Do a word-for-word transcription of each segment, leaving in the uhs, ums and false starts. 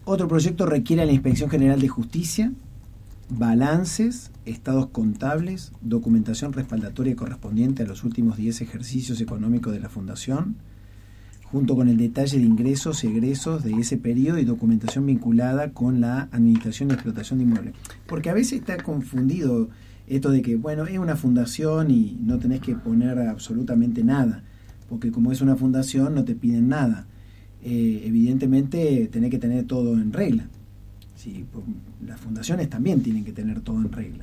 Otro proyecto requiere a la Inspección General de Justicia, balances, estados contables, documentación respaldatoria correspondiente a los últimos diez ejercicios económicos de la Fundación, junto con el detalle de ingresos y egresos de ese periodo y documentación vinculada con la administración y explotación de inmuebles. Porque a veces está confundido esto de que, bueno, es una fundación y no tenés que poner absolutamente nada, porque como es una fundación no te piden nada. Eh, evidentemente tenés que tener todo en regla. Sí, las fundaciones también tienen que tener todo en regla.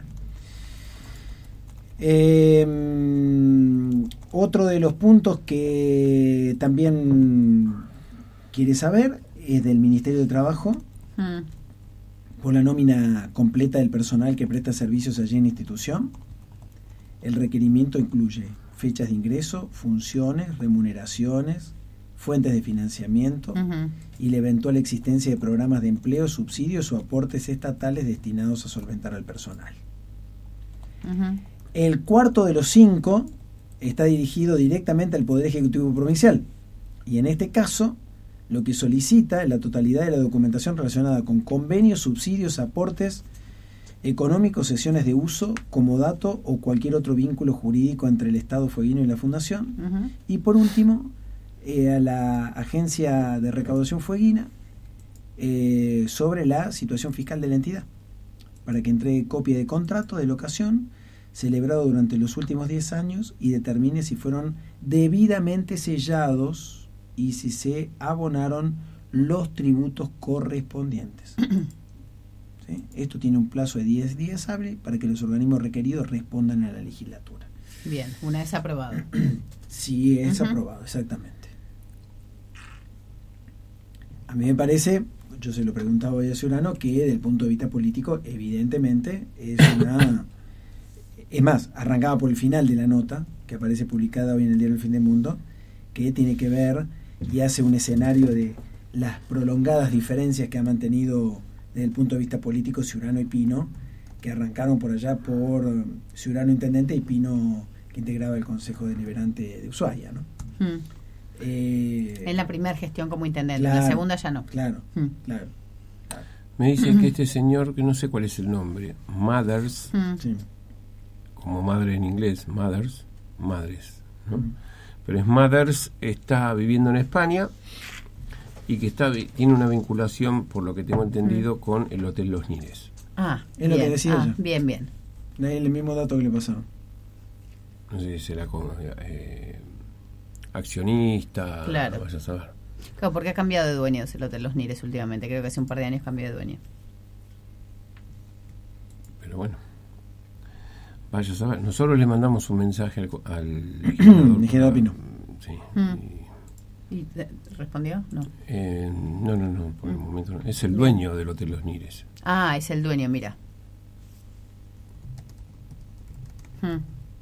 Eh, otro de los puntos que también quiere saber es del Ministerio de Trabajo, mm. por la nómina completa del personal que presta servicios allí en la institución. El requerimiento incluye fechas de ingreso, funciones, remuneraciones, fuentes de financiamiento uh-huh. y la eventual existencia de programas de empleo, subsidios o aportes estatales destinados a solventar al personal. Uh-huh. El cuarto de los cinco está dirigido directamente al Poder Ejecutivo Provincial y en este caso lo que solicita es la totalidad de la documentación relacionada con convenios, subsidios, aportes económicos, sesiones de uso, comodato o cualquier otro vínculo jurídico entre el Estado fueguino y la Fundación. Uh-huh. Y por último, eh, a la Agencia de Recaudación Fueguina eh, sobre la situación fiscal de la entidad, para que entregue copia de contrato de locación celebrado durante los últimos diez años y determine si fueron debidamente sellados y si se abonaron los tributos correspondientes. ¿Sí? Esto tiene un plazo de diez días hábiles para que los organismos requeridos respondan a la legislatura. Bien, una vez aprobado. Sí, es uh-huh. aprobado, exactamente. A mí me parece, yo se lo preguntaba hoy a Ciurano, que desde el punto de vista político, evidentemente, es una... Es más, arrancaba por el final de la nota, que aparece publicada hoy en el diario El Fin del Mundo, que tiene que ver y hace un escenario de las prolongadas diferencias que ha mantenido desde el punto de vista político Ciurano y Pino, que arrancaron por allá por Ciurano intendente y Pino que integraba el Consejo Deliberante de Ushuaia, ¿no? Hmm. Eh, en la primera gestión como intendente, claro, en la segunda ya no. Claro, hmm. claro, claro. Me dice que este señor, que no sé cuál es el nombre, Mothers, hmm. sí. como madre en inglés, Mothers, madres, ¿no? Hmm. Pero es Mothers, está viviendo en España y que está tiene una vinculación, por lo que tengo entendido, hmm. con el Hotel Los Nires. Ah, es bien, lo que decía ah, ella. Bien, bien. Es el mismo dato que le pasaron. No sé si será con, eh, accionista, claro. vaya a saber. Claro, porque ha cambiado de dueños el Hotel Los Nires últimamente. Creo que hace un par de años cambió de dueño. Pero bueno, vaya a saber. Nosotros le mandamos un mensaje al, al legislador. Legislador Pino. Sí. Mm. ¿Y, ¿Y respondió? No. Eh, no, no, no, por el momento no. Es el dueño del Hotel Los Nires. Ah, es el dueño, mira. Hmm.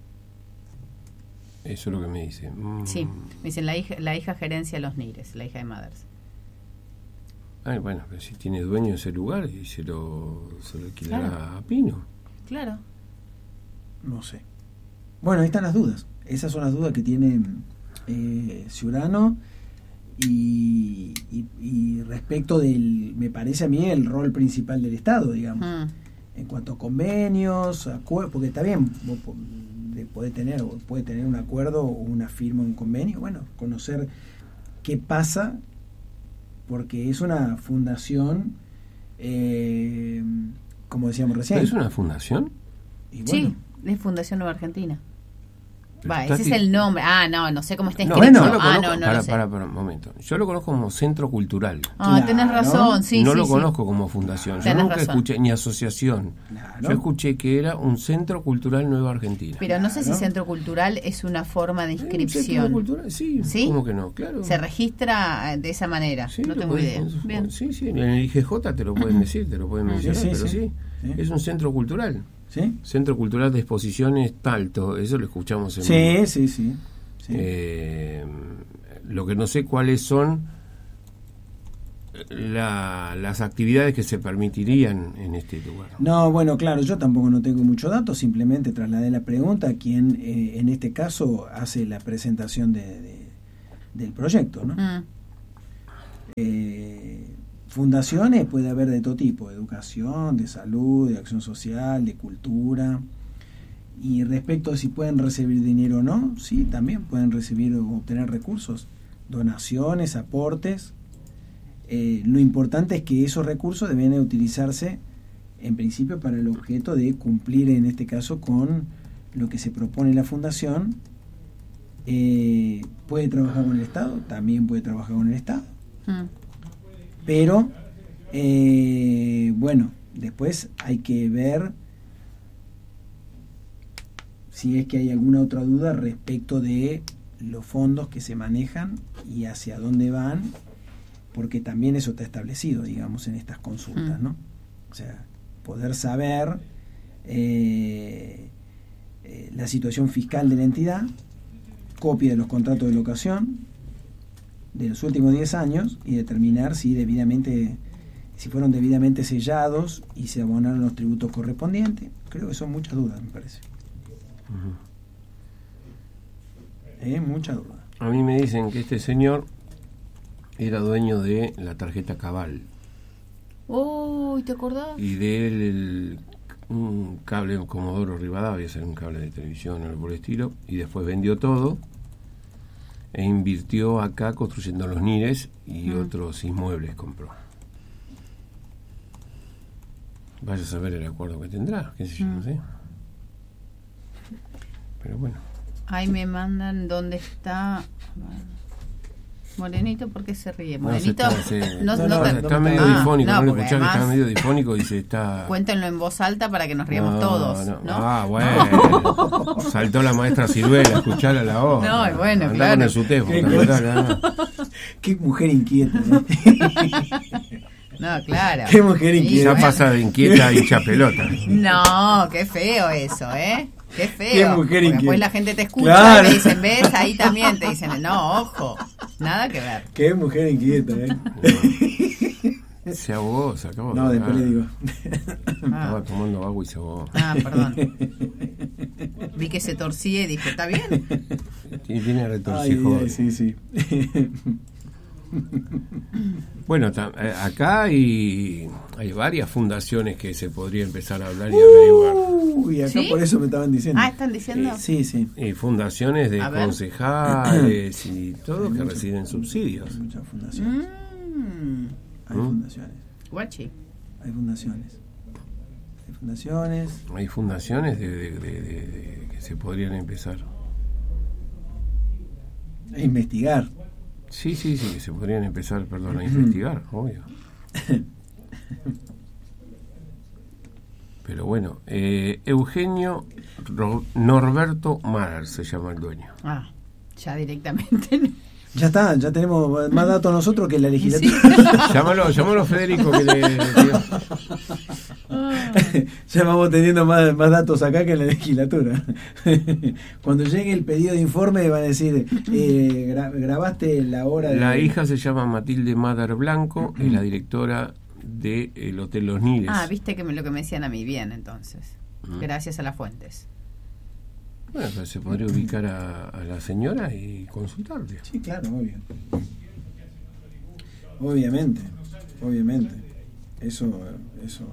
Eso es lo que me dice. Mm. Sí, me dicen la hija, la hija gerencia Los Nires, la hija de Mothers. Ay, bueno, pero si tiene dueño ese lugar y se lo, se lo alquilará claro. a Pino. Claro. No sé. Bueno, ahí están las dudas. Esas son las dudas que tiene eh, Ciurano y, y, y respecto del, me parece a mí, el rol principal del Estado, digamos. Mm. En cuanto a convenios, acuerdos, porque está bien, vos puede tener, puede tener un acuerdo o una firma, un convenio, bueno, conocer qué pasa, porque es una fundación, eh, como decíamos recién. ¿Pero es una fundación? Y bueno, sí, es Fundación Nueva Argentina. Va, ese es el nombre. Ah, no, no sé cómo está escrito. No, bueno, ah, no, no, para, no sé. para, para un momento. Yo lo conozco como centro cultural. Ah, claro, tenés razón, sí, No sí, lo sí. conozco como fundación. Yo tenés nunca razón. escuché ni asociación. Claro. Yo escuché que era un centro cultural Nueva Argentina. Pero no sé claro. si centro cultural es una forma de inscripción. ¿Centro cultural? Sí, ¿Sí? ¿Cómo que no? Claro. Se registra de esa manera. Sí, no tengo podés, idea. podés, Bien. Sí, sí, en el I G J te lo pueden decir, te lo pueden mencionar, sí, sí, pero sí, sí, sí. Es un centro cultural. ¿Sí? Centro Cultural de Exposiciones Talto, eso lo escuchamos en... Sí, sí, sí. Sí. Eh, lo que no sé cuáles son la, las actividades que se permitirían en este lugar. No, bueno, claro, yo tampoco no tengo mucho dato, simplemente trasladé la pregunta a quien eh, en este caso hace la presentación de, de, del proyecto, ¿no? Mm. Eh, fundaciones puede haber de todo tipo, de educación, de salud, de acción social, de cultura. Y respecto a si pueden recibir dinero o no, sí, también pueden recibir o obtener recursos, donaciones, aportes. Eh, lo importante es que esos recursos deben utilizarse en principio para el objeto de cumplir, en este caso, con lo que se propone la fundación. Eh, puede trabajar con el Estado, también puede trabajar con el Estado, mm. pero eh, bueno, después hay que ver si es que hay alguna otra duda respecto de los fondos que se manejan y hacia dónde van, porque también eso está establecido, digamos, en estas consultas, ¿no? O sea, poder saber eh, eh, la situación fiscal de la entidad, copia de los contratos de locación de los últimos diez años y determinar si debidamente, si fueron debidamente sellados y se abonaron los tributos correspondientes. Creo que son muchas dudas, me parece. Uh-huh. Eh, mucha duda. A mí me dicen que este señor era dueño de la tarjeta Cabal. Oh, ¿te acordás? Y de él el, un cable Comodoro Rivadavia, era un cable de televisión o algo por el estilo, y después vendió todo e invirtió acá construyendo los Nires y mm. otros inmuebles compró. Vaya a saber el acuerdo que tendrá, qué sé yo, mm. no sé. Pero bueno. Ahí me mandan dónde está Morenito. ¿Por qué se ríe? Morenito no, se está, se, no, no, no, no, está medio ah, difónico, no, no lo escuchás que está medio difónico y se está... Cuéntenlo en voz alta para que nos riamos no, todos, ¿no? ¿no? Ah, bueno. Saltó la maestra Ciruela, escucharla a la voz. No, bueno, andá claro. con el sutejo. Qué, Qué mujer inquieta, ¿eh? No, claro. Qué mujer inquieta. Ya bueno. Pasa de inquieta a hincha pelota. No, qué feo eso, ¿eh? Qué feo. Qué mujer inquieta. Después la gente te escucha claro. y te dicen, ¿ves? Ahí también te dicen, no, ojo, nada que ver. Qué mujer inquieta, ¿eh? No. Se ahogó, se acabó. No, después le digo. Estaba ah. tomando agua y se ahogó. Ah, perdón. Vi que se torcía y dije, ¿está bien? Y tiene retorcijos. Ay, sí, sí. Bueno, acá hay, hay varias fundaciones que se podría empezar a hablar y averiguar. Uy, acá ¿sí? Por eso me estaban diciendo. Ah, ¿están diciendo? Eh, sí, sí. Y fundaciones de concejales y todo que reciben subsidios. Hay muchas fundaciones. Mm. Hay ¿Mm? fundaciones. Guachi. Hay fundaciones. Hay fundaciones. Hay fundaciones de, de, de, de, de que se podrían empezar a investigar. Sí, sí, sí, que se podrían empezar, perdón, a investigar, obvio. Pero bueno, eh, Eugenio Ro- Norberto Mader se llama el dueño. Ah, ya directamente. Ya está, ya tenemos más datos nosotros que la legislatura. Sí. llámalo, llámalo Federico que le, le ya vamos teniendo más, más datos acá que en la legislatura. Cuando llegue el pedido de informe van a decir, eh, gra- grabaste la hora de... La hija se llama Matilde Mader Blanco, es la directora del Hotel Los Nires. Ah, viste que me, lo que me decían a mí bien entonces. Mm. Gracias a las fuentes. Bueno, pues se podría ubicar a, a la señora y consultarle. Sí, claro, obvio. Obviamente, obviamente. Eso, eso.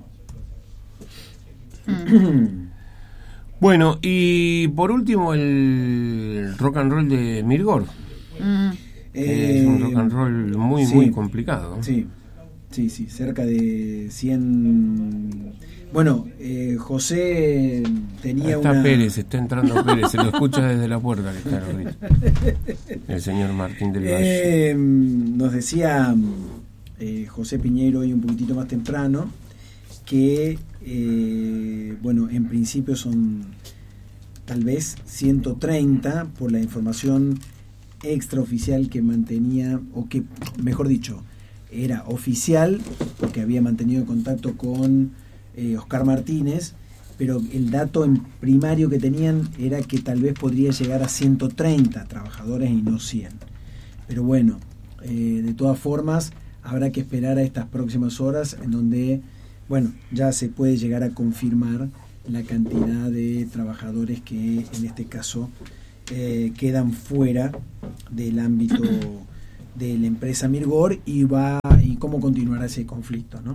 Mm. Bueno, y por último el rock and roll de Mirgor. Mm. Eh, es un rock and roll muy, sí, muy complicado. Sí, sí, sí, cerca de cien... Bueno, eh, José tenía está una... Pérez, está entrando Pérez, se lo escucha desde la puerta que está ahorita. El señor Martín del Valle. Eh, nos decía eh, José Piñeiro hoy un poquitito más temprano que, eh, bueno, en principio son tal vez ciento treinta por la información extraoficial que mantenía, o que, mejor dicho, era oficial, porque había mantenido contacto con eh, Oscar Martínez, pero el dato en primario que tenían era que tal vez podría llegar a ciento treinta trabajadores y no cien. Pero bueno, eh, de todas formas, habrá que esperar a estas próximas horas en donde, bueno, ya se puede llegar a confirmar la cantidad de trabajadores que en este caso eh, quedan fuera del ámbito de la empresa Mirgor y va y cómo continuará ese conflicto, ¿no?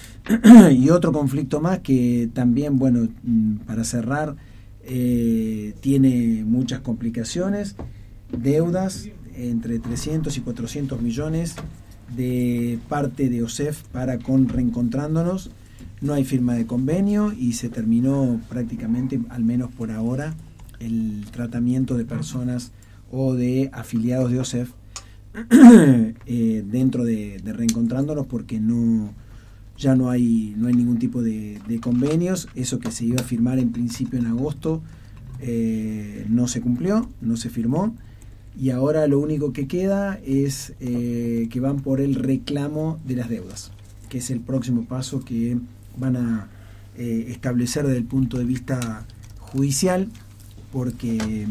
Y otro conflicto más que también, bueno, para cerrar, eh, tiene muchas complicaciones, deudas entre trescientos y cuatrocientos millones de parte de O S E F para con Reencontrándonos. No hay firma de convenio y se terminó prácticamente, al menos por ahora, el tratamiento de personas o de afiliados de O S E F eh, dentro de, de Reencontrándonos, porque no ya no hay no hay ningún tipo de, de convenios. Eso que se iba a firmar en principio en agosto eh, no se cumplió, no se firmó, y ahora lo único que queda es eh, que van por el reclamo de las deudas, que es el próximo paso que van a eh, establecer desde el punto de vista judicial, porque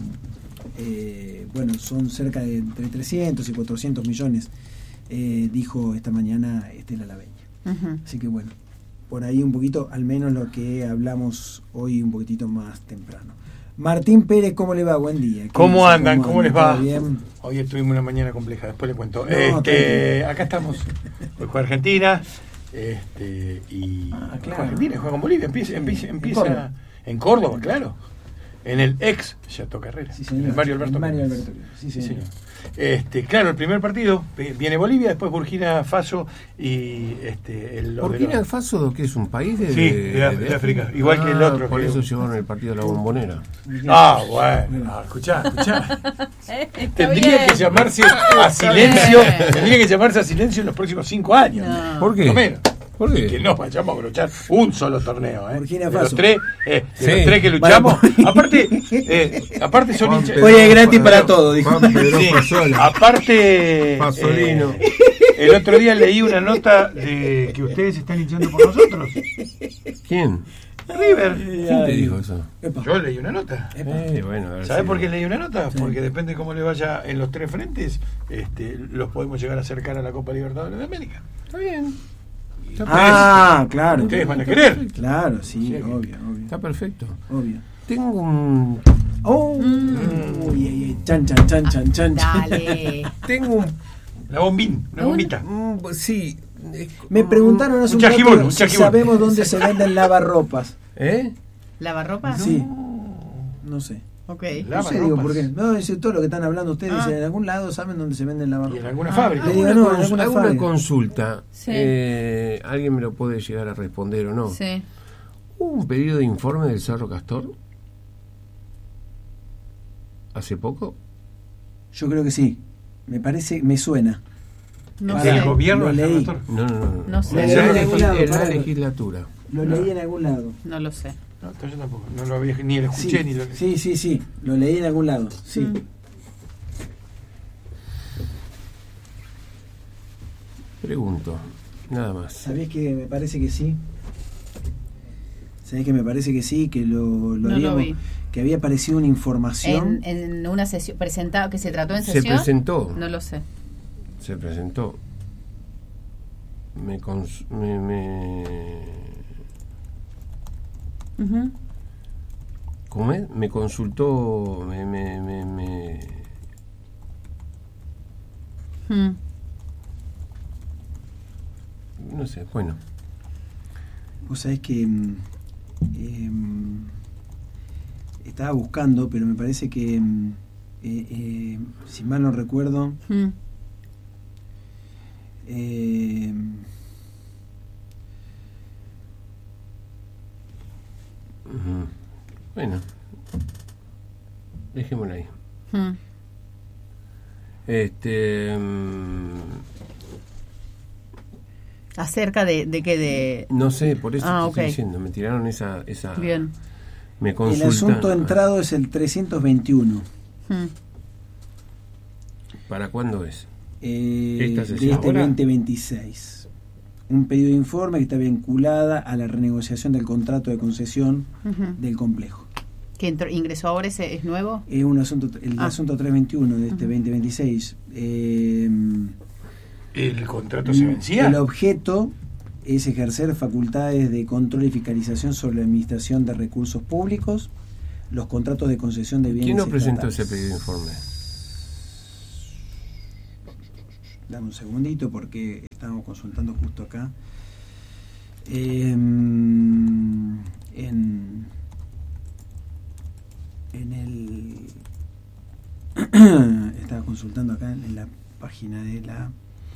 eh, bueno, son cerca de entre trescientos y cuatrocientos millones, eh, dijo esta mañana Estela Laveña. Uh-huh. Así que bueno, por ahí un poquito, al menos lo que hablamos hoy un poquitito más temprano. Martín Pérez, ¿cómo le va? Buen día. ¿Cómo andan? ¿Cómo, ¿Cómo les va? Bien. Hoy estuvimos una mañana compleja, después les cuento. No, este, acá estamos. Hoy juega Argentina. Este, y ah, claro. Juega Argentina, juega con Bolivia. Empieza, empieza, empieza ¿En, Córdoba? en Córdoba, claro. En el ex Chateau Carrera. Sí, señor. En Mario Alberto. Mario Alberto. Sí, sí, señor. Este, claro, el primer partido viene Bolivia, después Burkina Faso y este el Burkina Faso, que es un país de, sí, de, de, de, de África, igual ah, que el otro. Por que eso llevaron el partido de la Bombonera. Ah, bueno, no, escuchá, escuchá. Tendría que llamarse a silencio, tendría que llamarse a silencio en los próximos cinco años. No. ¿Por qué? No menos. ¿Por qué? Y que no vayamos a brochar un solo torneo, ¿eh? Burkina Faso. De los Faso. tres, eh, de sí. los tres que luchamos. Bueno, aparte, eh, aparte son hinchas. Oye, es gratis para todo, dijo. Sí, aparte, Pasolino. Eh, el otro día leí una nota de que ustedes están hinchando por nosotros. ¿Quién? River. ¿Quién te dijo eso? Yo leí una nota. Eh, bueno, ¿Sabes por qué leí una nota? Sí. Porque depende cómo le vaya en los tres frentes, este, los podemos llegar a acercar a la Copa Libertadores de América. Está bien. Está ah, claro. Ustedes van a querer. Claro, sí, sí, obvio, obvio. Está perfecto. Obvio. Tengo un... Oh, mm. uy, uy, uy, chan, chan, chan, chan, chan. Dale. Tengo un... La bombín, una bombita. Mm, sí. Me preguntaron hace un, un chajibón, rato un si sabemos dónde se venden lavarropas. ¿Eh? ¿Lavarropas? Sí. No sé. Okay. No sé, digo, ¿por qué? No, es todo lo que están hablando ustedes. Ah. En algún lado saben dónde se venden lavarropas. Y en alguna ah, fábrica. Le digo, no, en alguna alguna fábrica. consulta. Sí. Eh, ¿Alguien me lo puede llegar a responder o no? Sí. ¿Hubo un pedido de informe del Cerro Castor? ¿Hace poco? Yo creo que sí. Me parece, me suena. No ¿El sé. del gobierno lo leí. No, no, no. No sé. En la, en lado, en la para, legislatura. Lo no. leí en algún lado. No lo sé. No, yo tampoco. No lo había, ni lo escuché sí, ni lo leí. Sí, sí, sí. Lo leí en algún lado. Sí. Mm. Pregunto. Nada más. ¿Sabés que me parece que sí? ¿Sabés que me parece que sí? Que lo, lo, no habíamos, lo vi. Que había aparecido una información. En, en una sesión presentado, que se trató en sesión. Se presentó. No lo sé. Se presentó. Me. Cons me, me... Uh-huh. ¿Cómo es? Me consultó. Me. me, me, me... Hmm. No sé, bueno. Vos sabés que eh, estaba buscando, pero me parece que, eh, eh, si mal no recuerdo, hmm. eh, uh-huh. Bueno, dejémoslo ahí. Hmm. Este. Um, Acerca de, de qué de... No sé, por eso ah, te okay. estoy diciendo. Me tiraron esa... esa Bien. Me consulta, el asunto entrado es el trescientos veintiuno. Hmm. ¿Para cuándo es? Eh, ¿Esta de sesión este ahora? veinte veintiséis. Un pedido de informe que está vinculada a la renegociación del contrato de concesión uh-huh. del complejo. ¿Que entró, ingresó ahora? ¿Ese es nuevo? Es un asunto, el ah. asunto trescientos veintiuno de este uh-huh. veinte veintiséis. Eh, ¿El contrato se vencía? El objeto es ejercer facultades de control y fiscalización sobre la administración de recursos públicos, los contratos de concesión de bienes ¿Quién no estatales. presentó ese pedido de informe? dame un segundito porque estamos consultando justo acá. Eh, en, en el... estaba consultando acá en la página de la...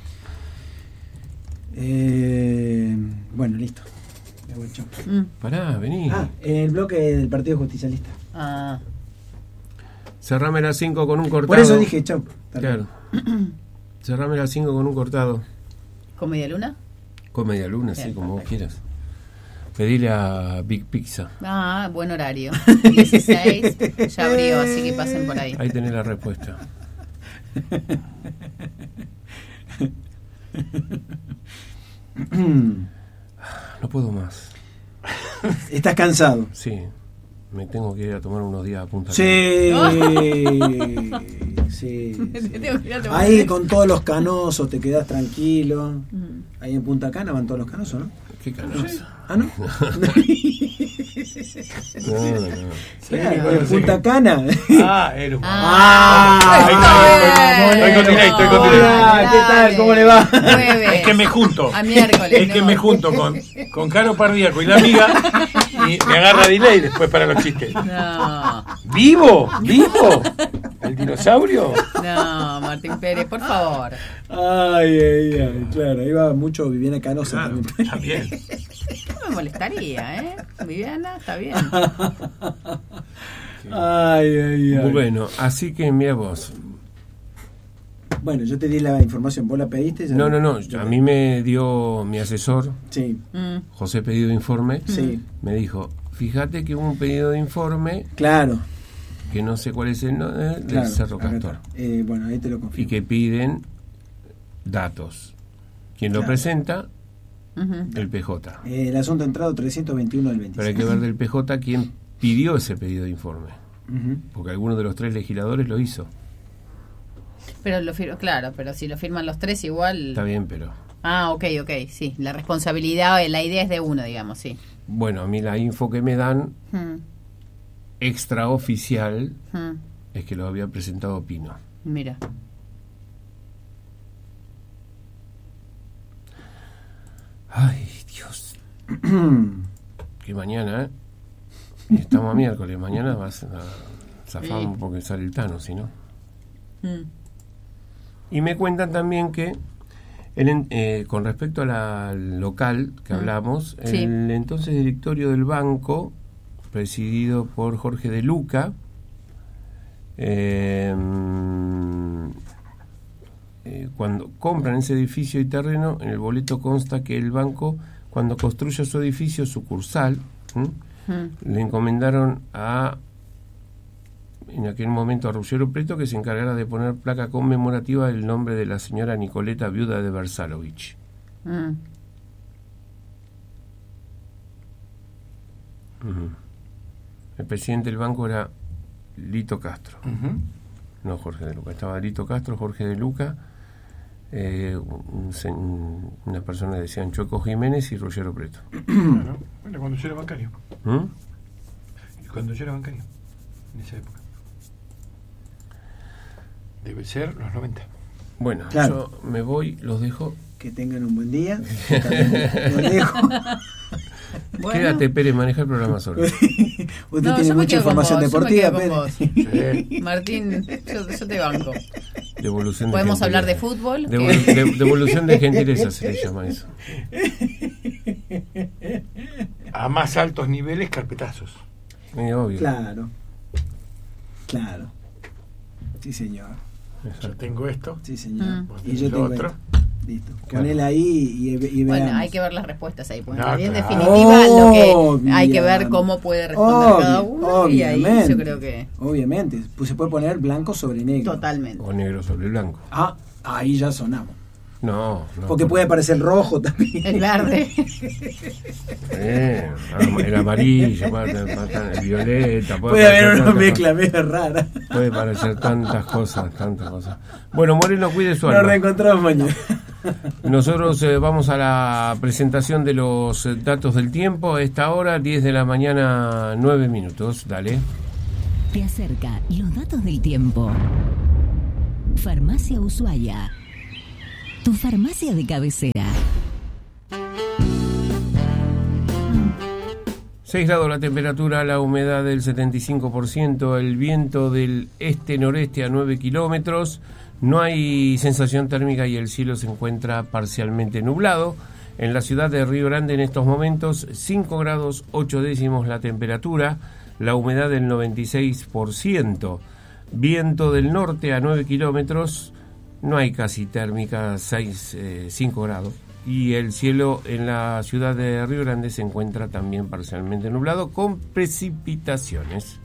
Eh, bueno, listo. Me voy, chau. Mm. Pará, vení. Ah, el bloque del Partido Justicialista. Ah. Cerrame las cinco con un cortado. Por eso dije, chau. Claro. Cerrame las cinco con un cortado. ¿Con media luna? Con media luna, Bien, sí, como perfecto. vos quieras. Pedile a Big Pizza. Ah, buen horario. dieciséis, ya abrió, así que pasen por ahí. Ahí tenés la respuesta. No puedo más. ¿Estás cansado? Sí. Me tengo que ir a tomar unos días a Punta Sí, Cana. sí, Me sí. tengo que ir a tomar Ahí un- con todos los canosos te quedás tranquilo. Mm. Ahí en Punta Cana van todos los canosos, ¿no? Qué canoso. ¿Ah, no? No, no, no. Claro, en Punta Cana. Ah, era un... Ah, ahí está, estoy con delay, estoy con delay. Hola, ¿qué tal? ¿Cómo le va? Jueves. Es que me junto. A miércoles, Es que no. me junto con, con Caro Pardíaco y la amiga y me agarra delay después para los chistes. No, ¿Vivo? ¿Vivo? ¿El dinosaurio? no, Martín Pérez, por favor. Ay, ay, ay, claro, ahí va mucho Viviana Canosa Claro, también. también. No me molestaría, ¿eh? Viviana, está bien. Ay, ay, ay. Bueno, así que mira vos. Bueno, yo te di la información, vos la pediste. Ya No, no, no. A mí me dio mi asesor, Sí, Mm. José Pedido de Informe. sí, Me dijo, fíjate que hubo un pedido de informe claro. que no sé cuál es el no, eh, del claro, Cerro acá Castor. está. Eh, bueno, ahí te lo Y confirmo. que piden datos. Quien lo Claro. presenta, Ujú. el P J. Eh, el asunto entrado trescientos veintiuno del Pero hay veintiséis. que ver del P J quién pidió ese pedido de informe. Ujú. Porque alguno de los tres legisladores lo hizo. Pero lo firmo, claro, pero si lo firman los tres igual. Está bien, pero... Ah, ok, ok, sí. La responsabilidad, la idea es de uno, digamos, sí. Bueno, a mí la info que me dan, Mm. extraoficial, Mm. es que lo había presentado Pino. Mira. Ay, Dios. Que mañana, ¿eh? Y estamos a miércoles, mañana vas a zafamos Sí. porque sale el Tano, si no. Mm. Y me cuentan también que, el en- eh, con respecto a la- al local que Mm. hablamos, Sí. el entonces directorio del banco, presidido por Jorge de Luca, eh, eh, cuando compran ese edificio y terreno, en el boleto consta que el banco, cuando construya su edificio sucursal, ¿m? Mm. le encomendaron a, en aquel momento, a Ruggero Preto, que se encargara de poner placa conmemorativa del nombre de la señora Nicoleta, viuda de Versalovich. Mm. Ujú. El presidente del banco era Lito Castro, Ujú. no Jorge de Luca. Estaba Lito Castro, Jorge de Luca, eh, un se- un- una persona que decían Choco Jiménez y Ruggero Preto. Bueno, bueno, cuando yo era bancario. ¿Mm? Cuando yo era bancario. En esa época. Debe ser los noventa. Bueno, Claro. yo me voy, los dejo. Que tengan un buen día. Yo también lo dejo. Bueno. Quédate, Pérez, maneja el programa solo. Usted No, tiene yo me mucha quedo con información vos, yo me deportiva, quedo con Pérez. vos. Martín, yo, yo te banco. Devolución de Podemos hablar de gentileza. fútbol. Devol- que- de- devolución de gentileza se le llama eso. A más altos niveles, carpetazos. Eh, obvio. Claro. Claro. Sí, señor. Exacto. Yo tengo esto. Sí, señor. Mm. Vos Y tenés yo lo tengo otro. esto. Listo. Claro. Ponela ahí y, y veamos. Bueno, hay que ver las respuestas ahí. Porque No, en claro. definitiva, lo que hay que ver Obvia- cómo puede responder cada Obvi- uno. Y ahí obviamente. yo creo que. Obviamente. Pues se puede poner blanco sobre negro. Totalmente. O negro sobre blanco. Ah, ahí ya sonamos. No, no. Porque puede aparecer rojo también. El verde. Eh, el amarillo, puede- el violeta. Puede haber parecer una tantas mezcla media rara. cosas. Puede parecer tantas cosas, tantas cosas. Bueno, Moreno, cuide su Nos alma. reencontramos mañana. Nosotros eh, vamos a la presentación de los eh, datos del tiempo. A esta hora, diez de la mañana, nueve minutos. Dale. Te acerca los datos del tiempo. Farmacia Ushuaia. tu farmacia de cabecera. seis grados la temperatura, la humedad del setenta y cinco por ciento, el viento del este-noreste a nueve kilómetros, no hay sensación térmica y el cielo se encuentra parcialmente nublado. En la ciudad de Río Grande en estos momentos cinco grados ocho décimos la temperatura, la humedad del noventa y seis por ciento, viento del norte a nueve kilómetros, no hay casi térmica, seis, eh, cinco grados. Y el cielo en la ciudad de Río Grande se encuentra también parcialmente nublado con precipitaciones.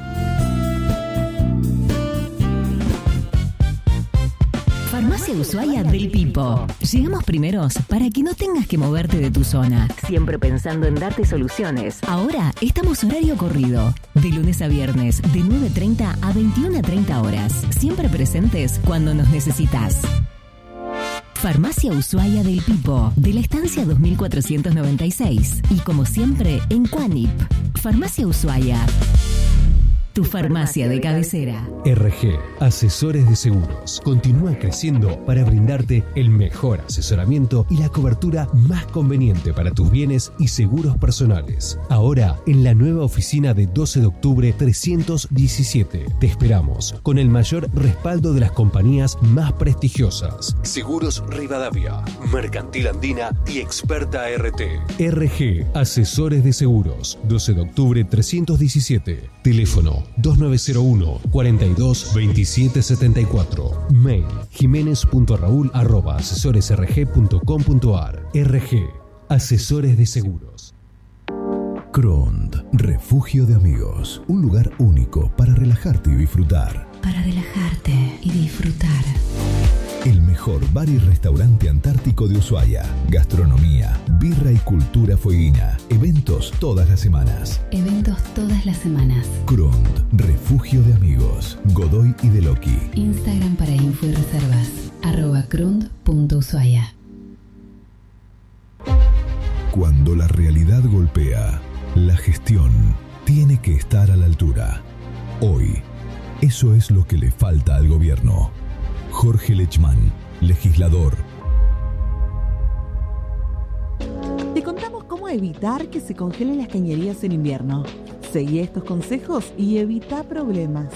Farmacia Ushuaia del Pipo. Llegamos primeros para que no tengas que moverte de tu zona. Siempre pensando en darte soluciones. Ahora estamos horario corrido. De lunes a viernes, de nueve treinta a veintiuna treinta horas. Siempre presentes cuando nos necesitas. Farmacia Ushuaia del Pipo, de la estancia dos mil cuatrocientos noventa y seis. Y como siempre, en Cuanip. Farmacia Ushuaia. Tu farmacia de cabecera. R G, Asesores de Seguros. Continúa creciendo para brindarte el mejor asesoramiento y la cobertura más conveniente para tus bienes y seguros personales. Ahora, en la nueva oficina de doce de octubre trescientos diecisiete. Te esperamos con el mayor respaldo de las compañías más prestigiosas. Seguros Rivadavia, Mercantil Andina y Experta R T. R G, Asesores de Seguros. doce de octubre trescientos diecisiete. Teléfono dos nueve cero uno, cuarenta y dos, veintisiete setenta y cuatro. Mail jiménez punto raúl arroba asesores r g punto com punto a r. R G, Asesores de Seguros. Crond, refugio de amigos. Un lugar único para relajarte y disfrutar. Para relajarte y disfrutar. El mejor bar y restaurante antártico de Ushuaia. Gastronomía, birra y cultura fueguina. Eventos todas las semanas. Eventos todas las semanas. Crond, refugio de amigos. Godoy y Deloqui. Instagram para info y reservas. Arroba crund punto ushuaia. Cuando la realidad golpea, la gestión tiene que estar a la altura. Hoy, eso es lo que le falta al gobierno. Jorge Lechman, legislador. Te contamos cómo evitar que se congelen las cañerías en invierno. Seguí estos consejos y evita problemas.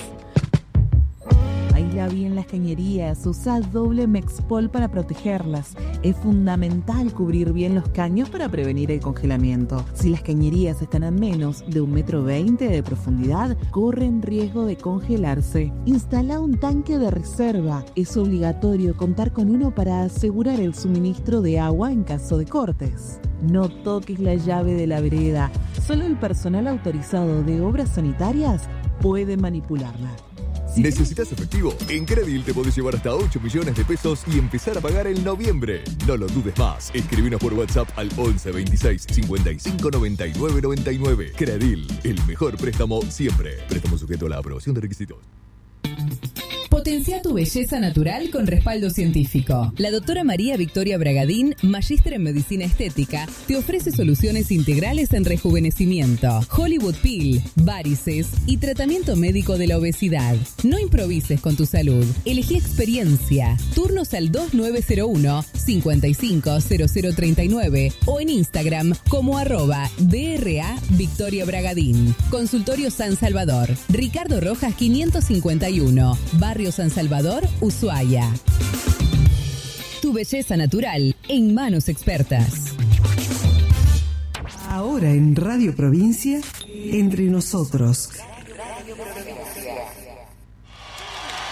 Aísla bien las cañerías, usa doble Mexpol para protegerlas. Es fundamental cubrir bien los caños para prevenir el congelamiento. Si las cañerías están a menos de un metro veinte de profundidad, corren riesgo de congelarse. Instala un tanque de reserva. Es obligatorio contar con uno para asegurar el suministro de agua en caso de cortes. No toques la llave de la vereda. Solo el personal autorizado de obras sanitarias puede manipularla. Si ¿necesitas efectivo? En Credil te podés llevar hasta ocho millones de pesos y empezar a pagar en noviembre. No lo dudes más. Escribinos por WhatsApp al once veintiséis cincuenta y cinco noventa y nueve noventa y nueve. Credil, el mejor préstamo siempre. Préstamo sujeto a la aprobación de requisitos. Potencia tu belleza natural con respaldo científico. La doctora María Victoria Bragadín, magíster en medicina estética, te ofrece soluciones integrales en rejuvenecimiento, Hollywood Peel, varices y tratamiento médico de la obesidad. No improvises con tu salud. Elegí experiencia. Turnos al dos nueve cero uno, cincuenta y cinco cero cero treinta y nueve o en Instagram como arroba D R A Victoria Bragadín. Consultorio San Salvador, Ricardo Rojas quinientos cincuenta y uno, Barrio San Salvador, Ushuaia. Tu belleza natural en manos expertas. Ahora en Radio Provincia, Entre Nosotros. Radio Provincia.